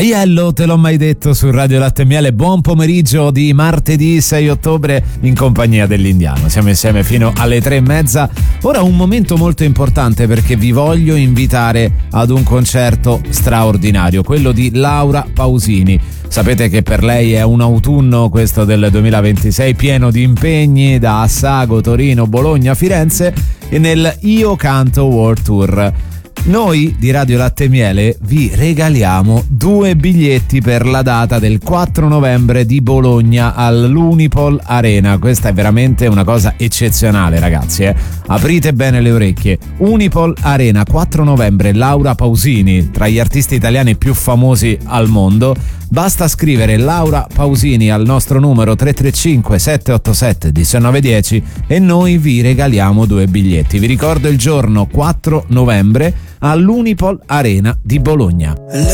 Aiello, te l'ho mai detto su Radio Latte e Miele. Buon pomeriggio di martedì 6 ottobre in compagnia dell'Indiano. Siamo insieme fino alle 3:30. Ora un momento molto importante perché vi voglio invitare ad un concerto straordinario, quello di Laura Pausini. Sapete che per lei è un autunno questo del 2026 pieno di impegni da Assago, Torino, Bologna, Firenze e nel Io Canto World Tour. Noi di Radio Latte e Miele vi regaliamo 2 biglietti per la data del 4 novembre di Bologna all'Unipol Arena. Questa è veramente una cosa eccezionale, ragazzi. Aprite bene le orecchie. Unipol Arena, 4 novembre, Laura Pausini, tra gli artisti italiani più famosi al mondo. Basta scrivere Laura Pausini al nostro numero 335 787 1910 e noi vi regaliamo 2 biglietti. Vi ricordo il giorno 4 novembre all'Unipol Arena di Bologna.